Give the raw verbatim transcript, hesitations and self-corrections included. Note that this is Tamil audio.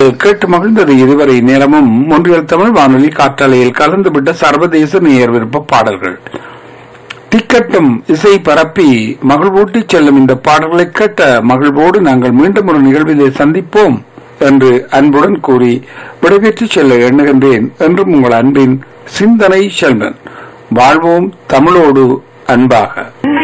கேட்டு மகிழ்ந்தது இதுவரை நேரமும் ஒன்றியல் தமிழ் வானொலி காற்றாலையில் கலந்துவிட்ட சர்வதேச நேயர் விருப்ப பாடல்கள். திக்கட்டும் இசை பரப்பி மகிழ்வூட்டி செல்லும் இந்த பாடல்களை கேட்ட மகிழ்வோடு நாங்கள் மீண்டும் ஒரு நிகழ்விலே சந்திப்போம் என்று அன்புடன் கூறி விடைபெற்று செல்ல எண்ணுகின்றேன். என்றும் உங்கள் அன்பின் சிந்தனை செல்வன். வாழ்வோம் தமிழோடு அன்பாக.